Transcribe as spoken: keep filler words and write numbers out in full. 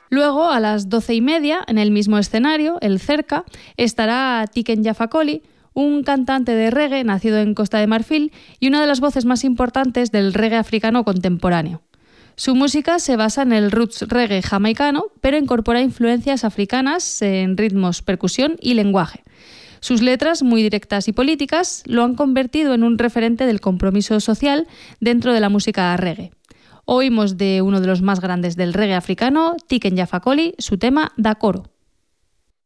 Luego, a las doce y media, en el mismo escenario, el Cerca, estará Tiken Jah Fakoly, un cantante de reggae nacido en Costa de Marfil y una de las voces más importantes del reggae africano contemporáneo. Su música se basa en el roots reggae jamaicano, pero incorpora influencias africanas en ritmos, percusión y lenguaje. Sus letras, muy directas y políticas, lo han convertido en un referente del compromiso social dentro de la música reggae. Oímos de uno de los más grandes del reggae africano, Tiken Jah Fakoly, su tema Dakoro.